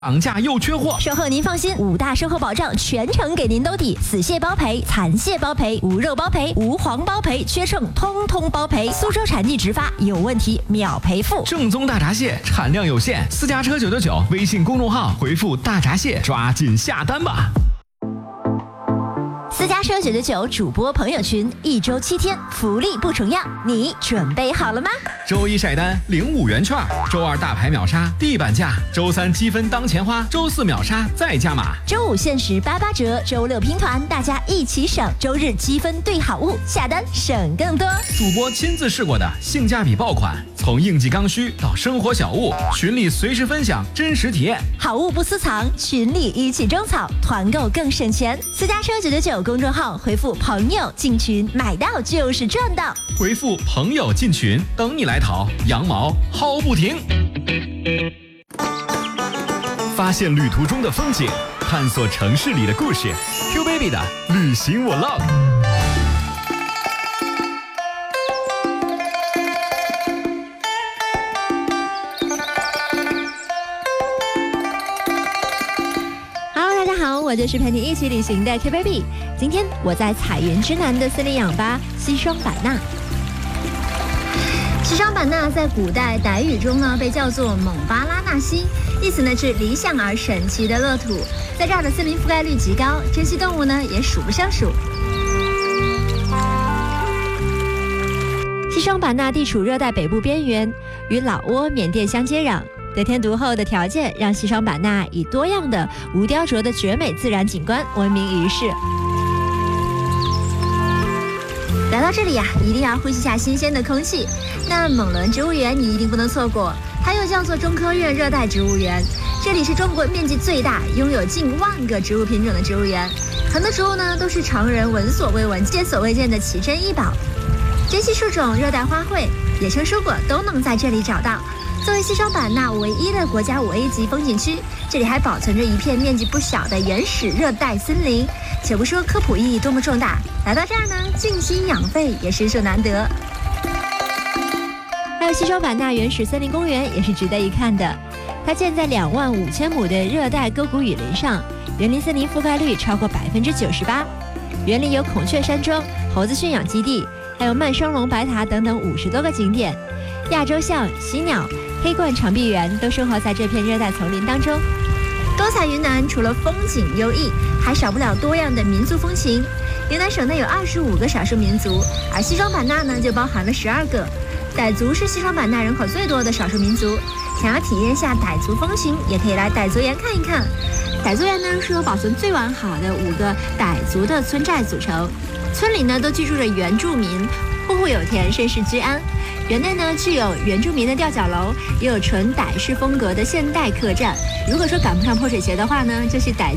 涨价又缺货， 售后您放心，5大售后保障全程给您兜底，死蟹包赔，残蟹包赔，无肉包赔，无黄包赔，缺秤通通包赔。苏州产地直发，有问题秒赔付。 正宗大闸蟹产量有限，私家车999微信公众号回复大闸蟹，抓紧下单吧。 私家车999主播朋友群，1周7天，福利不重样，你准备好了吗？ 周一晒单领5元券，周二大牌秒杀地板价，周三积分当钱花，周四秒杀再加码， 周五限时88折，周六拼团，大家一起省，周日积分兑好物，下单省更多。 主播亲自试过的性价比爆款，从应季刚需到生活小物，群里随时分享真实体验， 好物不私藏，群里一起种草，团购更省钱。私家车999公众号回复朋友进群，买到就是赚到。 回复朋友进群，等你来淘，羊毛薅不停。发现旅途中的风景，探索城市里的故事。Q Baby 的旅行Vlog。 我就是陪你一起旅行的 Q Baby。今天我在彩云之南的森林氧吧西双版纳。西双版纳在古代傣语中呢被叫做蒙巴拉纳西，意思呢是理想而神奇的乐土。在这儿的森林覆盖率极高，珍稀动物呢也数不胜数。西双版纳地处热带北部边缘，与老挝、缅甸相接壤。得天独厚的条件让西双版纳以多样的无雕琢的绝美自然景观闻名于世。来到这里一定要呼吸下新鲜的空气。那蒙伦植物园你一定不能错过，它又叫做中科院热带植物园。这里是中国面积最大、拥有近10000个植物品种的植物园，很多植物呢都是常人闻所未闻、见所未见的奇珍异宝。珍稀树种、热带花卉、野生蔬果都能在这里找到。作为西双版纳唯一的国家5A 级风景区，这里还保存着一片面积不小的原始热带森林。且不说科普意义多么重大，来到这儿呢，静心养肺也实属难得。还有西双版纳原始森林公园也是值得一看的，它建在25000亩的热带沟谷雨林上，园林森林覆盖率超过98%。园里有孔雀山庄、猴子驯养基地，还有慢双龙白塔等等50多个景点。亚洲象、犀鸟、黑冠长臂猿都生活在这片热带丛林当中。多彩云南除了风景优异，还少不了多样的民族风情。云南省内有25个少数民族，而西双版纳呢就包含了12个。傣族是西双版纳人口最多的少数民族，想要体验下傣族风情，也可以来傣族园看一看。傣族园呢是由保存最完好的5个傣族的村寨组成，村里呢都居住着原住民，户户有田，甚是居安。园内呢具有原住民的吊脚楼，也有纯傣式风格的现代客栈。如果说赶不上泼水节的话呢，就去傣